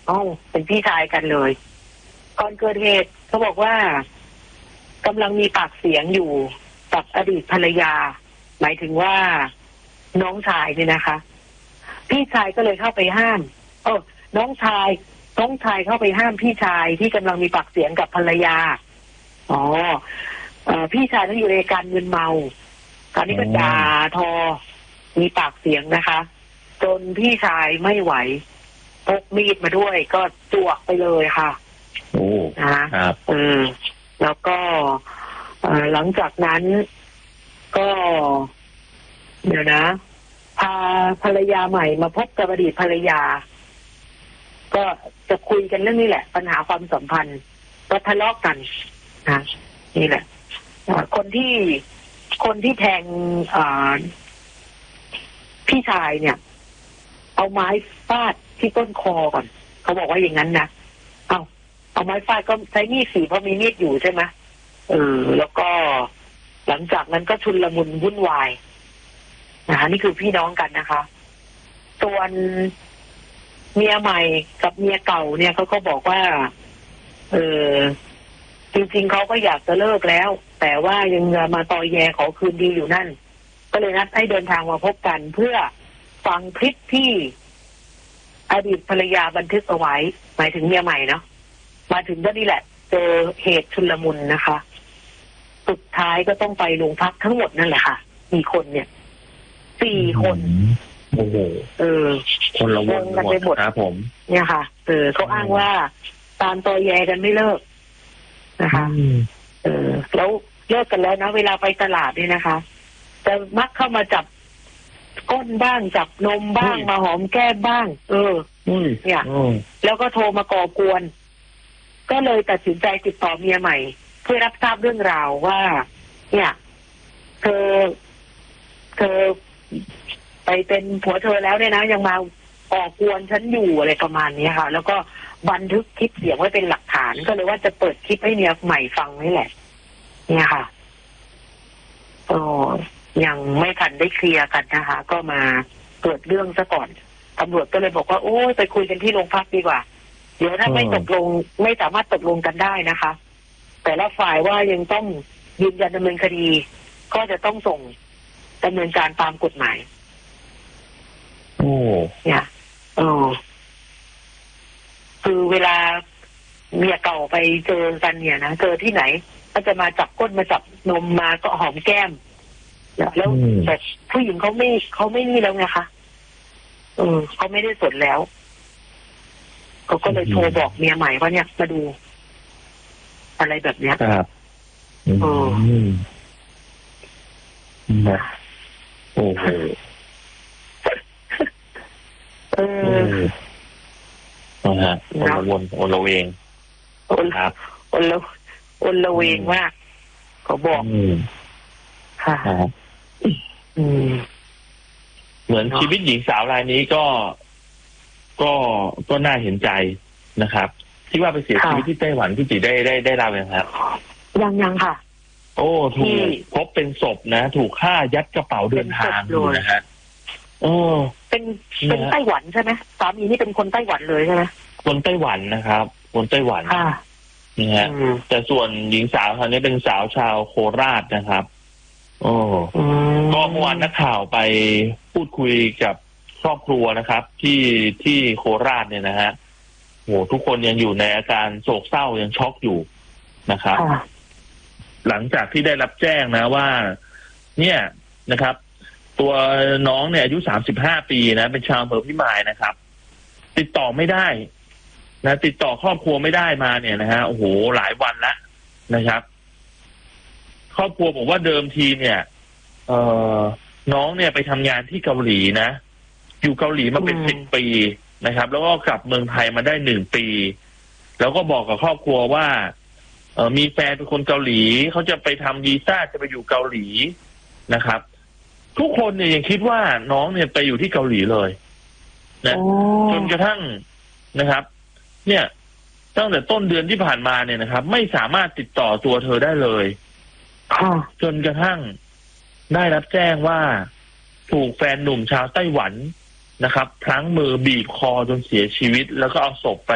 เป็นพี่ชายกันเลยก่อนเกิดเหตุเขาบอกว่ากำลังมีปากเสียงอยู่กับอดีตภรรยาหมายถึงว่าน้องชายเนี่ยนะคะพี่ชายก็เลยเข้าไปห้ามน้องชายเข้าไปห้ามพี่ชายที่กำลังมีปากเสียงกับภรรยาพี่ชายต้องอยู่ในการมึนเมาตอนนี้ก็ด่าทอมีปากเสียงนะคะจนพี่ชายไม่ไหวพกมีดมาด้วยก็จวกไปเลยค่ะนะครับแล้วก็หลังจากนั้นก็เดี๋ยวนะพาภรรยาใหม่มาพบกับอดีตภรรยาก็จะคุยกันเรื่องนี้แหละปัญหาความสัมพันธ์ก็ทะเลาะกันนะนี่แหละคนที่แทงพี่ชายเนี่ยเอาไม้ฟาดที่ต้นคอก่อนเขาบอกว่าอย่างนั้นนะเอาไม้ฟาดก็ใช้มีดเพราะมีมีดอยู่ใช่ไหมแล้วก็หลังจากนั้นก็ชุลมุนวุ่นวายนะคะนี่คือพี่น้องกันนะคะส่วนเมียใหม่กับเมียเก่าเนี่ยเขาก็บอกว่าจริงๆเขาก็อยากจะเลิกแล้วแต่ว่ายังมาตอแยขอคืนดีอยู่นั่นก็เลยนัดให้เดินทางมาพบกันเพื่อฟังคลิปที่อดีตภรรยาบันทึกเอาไว้หมายถึงเมียใหม่เนาะมาถึงก็นี่แหละเจอเหตุชุลมุนนะคะสุดท้ายก็ต้องไปโรงพักทั้งหมดนั่นแหละค่ะมีคนเนี่ย4 คนคนละวงกันไปหมดครับผมเนี่ยค่ะเขาอ้างว่าตามตอแยกันไม่เลิกนะคะแล้วเลิกกันแล้วนะเวลาไปตลาดเนี่ยนะคะจะมักเข้ามาจับก้นบ้างจับนมบ้างมาหอมแก้มบ้างเนี่ยแล้วก็โทรมาก่อกวนก็เลยตัดสินใจติดต่อเมียใหม่เพื่อรับทราบเรื่องราวว่าเนี่ยเธอไปเป็นผัวเธอแล้วเนี่ยนะยังมาก่อกวนฉันอยู่อะไรประมาณนี้ค่ะแล้วก็บันทึกคลิปเสียงไว้เป็นหลักฐานก็เลยว่าจะเปิดคลิปให้เมียใหม่ฟังนี่แหละเนี่ยค่ะยังไม่ทันได้เคลียร์กันนะคะก็มาเกิดเรื่องซะก่อนตำรวจก็เลยบอกว่าโอ้ยไปคุยกันที่โรงพักดีกว่าเดี๋ยวถ้าไม่ตกลงไม่สามารถตกลงกันได้นะคะแต่ละฝ่ายว่ายังต้องยืนยันดำเนินคดีก็จะต้องส่งดำเนินการตามกฎหมายเนี่ยคือเวลาเมียเก่าไปเจอกันเนี่ยนะเจอที่ไหนก็จะมาจับก้นมาจับนมมาก็หอมแก้มแล้วแต่ผู้หญิงเขาไม่นี่แล้วไงคะเขาไม่ได้สนแล้วเขาก็เลยโทรบอกเมียใหม่ว่าเนี่ยมาดูอะไรแบบเนี้ยครับโอ้โหนะฮะอนละเวงครับอนละเวงมากเขาบอกค่ะเหมือนชีวิตหญิงสาวรายนี้ก็น่าเห็นใจนะครับที่ว่าไปเสียชีวิตที่ไต้หวันพี่จีได้เล่ายังครับยังค่ะถูกพบเป็นศพนะถูกฆ่ายัดกระเป๋าเดินทางอยู่นะฮะเป็นไต้หวันใช่ไหมสามีนี่เป็นคนไต้หวันเลยใช่ไหมคนไต้หวันนะครับคนไต้หวันนี่ฮะแต่ส่วนหญิงสาวคนนี้เป็นสาวชาวโคราชนะครับก็เมื่อวานนักข่าวไปพูดคุยกับครอบครัวนะครับที่โคราชเนี่ยนะฮะโหทุกคนยังอยู่ในอาการโศกเศร้ายังช็อกอยู่นะครับหลังจากที่ได้รับแจ้งนะว่าเนี่ยนะครับตัวน้องเนี่ยอายุ35 ปีนะเป็นชาวอำเภอพิมายนะครับติดต่อไม่ได้นะติดต่อครอบครัวไม่ได้มาเนี่ยนะฮะโอ้โหหลายวันแล้วนะครับครอบครัวบอกว่าเดิมทีเนี่ยน้องเนี่ยไปทำงานที่เกาหลีนะอยู่เกาหลีมาเป็น10 ปีนะครับแล้วก็กลับเมืองไทยมาได้1 ปีแล้วก็บอกกับครอบครัวว่ามีแฟนเป็นคนเกาหลีเขาจะไปทำวีซ่าจะไปอยู่เกาหลีนะครับทุกคนเนี่ยยังคิดว่าน้องเนี่ยไปอยู่ที่เกาหลีเลยนะจนกระทั่งนะครับเนี่ยตั้งแต่ต้นเดือนที่ผ่านมาเนี่ยนะครับไม่สามารถติดต่อตัวเธอได้เลยจนกระทั่งได้รับแจ้งว่าถูกแฟนหนุ่มชาวไต้หวันนะครับพลั้งมือบีบคอจนเสียชีวิตแล้วก็เอาศพไป